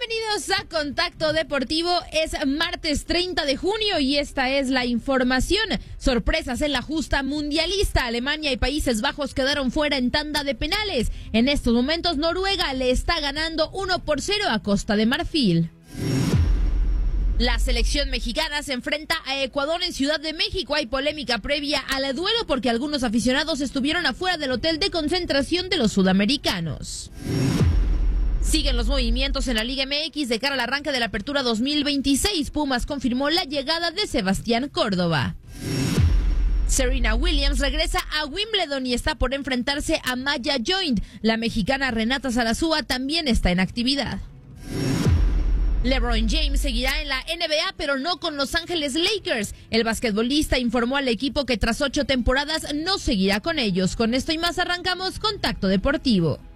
Bienvenidos a Contacto Deportivo. Es martes 30 de junio y esta es la información. Sorpresas en la justa mundialista. Alemania y Países Bajos quedaron fuera en tanda de penales. En estos momentos Noruega le está ganando 1-0 a Costa de Marfil. La selección mexicana se enfrenta a Ecuador en Ciudad de México. Hay polémica previa al duelo porque algunos aficionados estuvieron afuera del hotel de concentración de los sudamericanos. Siguen los movimientos en la Liga MX de cara al arranque de la Apertura 2026. Pumas confirmó la llegada de Sebastián Córdoba. Serena Williams regresa a Wimbledon y está por enfrentarse a Maya Joint. La mexicana Renata Zarazúa también está en actividad. LeBron James seguirá en la NBA, pero no con Los Ángeles Lakers. El basquetbolista informó al equipo que tras 8 temporadas no seguirá con ellos. Con esto y más arrancamos Contacto Deportivo.